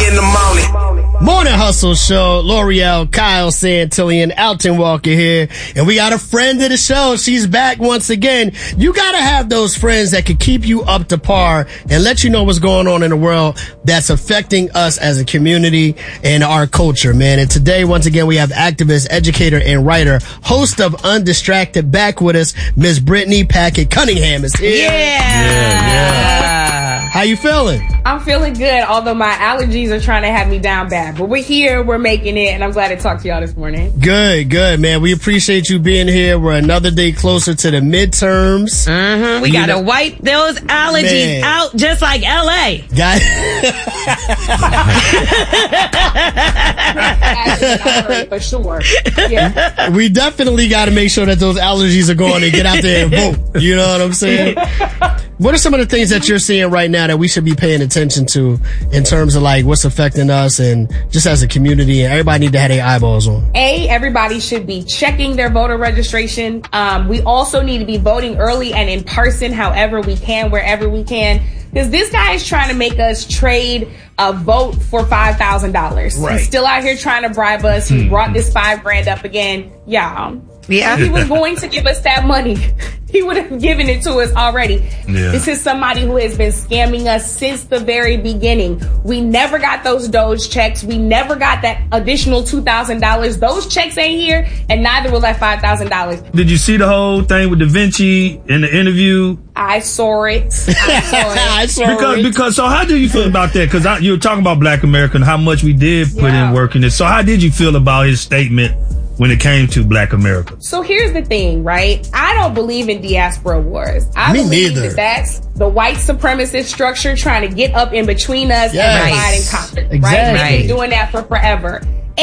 in the morning. Morning Hustle Show. L'Oreal, Kyle Santillan, Alton Walker here. And we got a friend of the show. She's back once again. You gotta have those friends that can keep you up to par and let you know what's going on in the world that's affecting us as a community and our culture, man. And today, once again, we have activist, educator, and writer, host of Undistracted, back with us, Miss Brittany Packett Cunningham is here. Yeah. How you feeling? I'm feeling good, although my allergies are trying to have me down bad. But we're here, we're making it, and I'm glad to talk to y'all this morning. Good, man. We appreciate you being here. We're another day closer to the midterms. Mm-hmm. We gotta wipe those allergies out just like LA. For sure. Yeah. We definitely gotta make sure that those allergies are going and get out there and vote. You know what I'm saying? What are some of the things that you're seeing right now that we should be paying attention to in terms of like what's affecting us and just as a community, and everybody need to have their eyeballs on? Everybody should be checking their voter registration. We also need to be voting early and in person, however we can, wherever we can. Because this guy is trying to make us trade a vote for $5,000. Right. He's still out here trying to bribe us. He brought this $5,000 up again. Yeah. If he was going to give us that money, he would have given it to us already. Yeah. This is somebody who has been scamming us since the very beginning. We never got those Doge checks. We never got that additional $2,000. Those checks ain't here, and neither will that $5,000. Did you see the whole thing with Da Vinci in the interview? I saw it. Because so how do you feel about that? Because you were talking about Black America and how much we did put in work in it. So how did you feel about his statement when it came to Black America? So here's the thing, right? I don't believe in diaspora wars. I believe that that's the white supremacist structure trying to get up in between us and divide and conquer. Exactly. Right? They've been doing that for forever.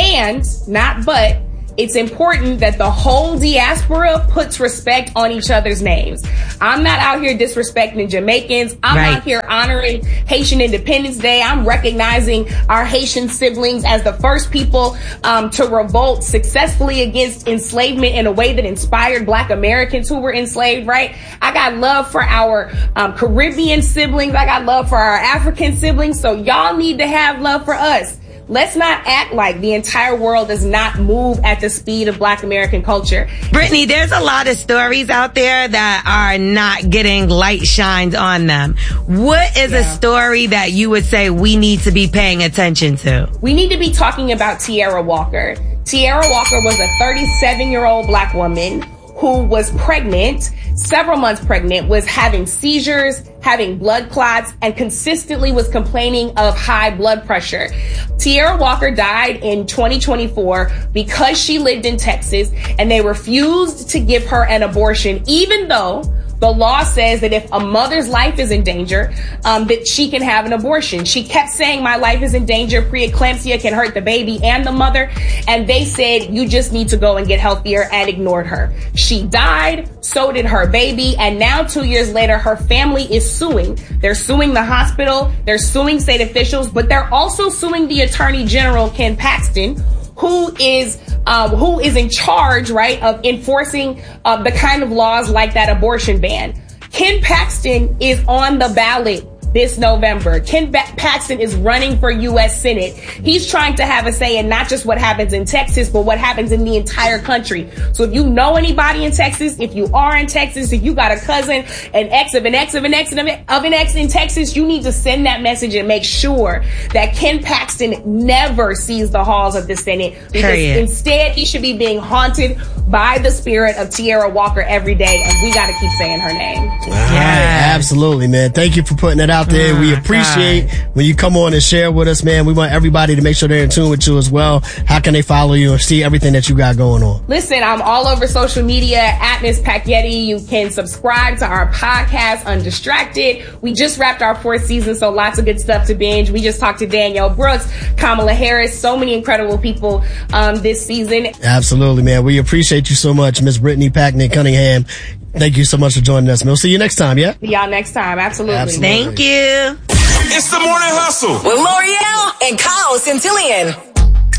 It's important that the whole diaspora puts respect on each other's names. I'm not out here disrespecting Jamaicans. I'm out here honoring Haitian Independence Day. I'm recognizing our Haitian siblings as the first people to revolt successfully against enslavement in a way that inspired Black Americans who were enslaved, right? I got love for our Caribbean siblings. I got love for our African siblings. So y'all need to have love for us. Let's not act like the entire world does not move at the speed of Black American culture. Brittany, there's a lot of stories out there that are not getting light shined on them. What is a story that you would say we need to be paying attention to? We need to be talking about Tierra Walker. Tierra Walker was a 37-year-old Black woman who was pregnant, several months pregnant, was having seizures, having blood clots, and consistently was complaining of high blood pressure. Tierra Walker died in 2024 because she lived in Texas and they refused to give her an abortion, even though the law says that if a mother's life is in danger, that she can have an abortion. She kept saying, my life is in danger. Preeclampsia can hurt the baby and the mother. And they said, you just need to go and get healthier, and ignored her. She died. So did her baby. And now 2 years later, her family is suing. They're suing the hospital. They're suing state officials, but they're also suing the Attorney General, Ken Paxton, who is in charge, right, of enforcing the kind of laws like that abortion ban. Ken Paxton is on the ballot this November. Ken Paxton is running for U.S. Senate. He's trying to have a say in not just what happens in Texas, but what happens in the entire country. So if you know anybody in Texas, if you are in Texas, if you got a cousin, an ex of an ex of an ex of an ex in Texas, you need to send that message and make sure that Ken Paxton never sees the halls of the Senate, because instead he should be being haunted by the spirit of Tierra Walker every day, and we got to keep saying her name. Yeah, absolutely, man. Thank you for putting it out there. We appreciate when you come on and share with us, man. We want everybody to make sure they're in tune with you as well. How can they follow you and see everything that you got going on? Listen, I'm all over social media at Miss Packetti. You can subscribe to our podcast, Undistracted. We just wrapped our 4th season, so lots of good stuff to binge. We just talked to Danielle Brooks, Kamala Harris, so many incredible people this season. Absolutely, man. We appreciate you so much, Miss Brittany Packett Cunningham. Thank you so much for joining us. We'll see you next time, yeah? See y'all next time. Absolutely. Thank you. It's the Morning Hustle with L'Oreal and Kyle Santillan.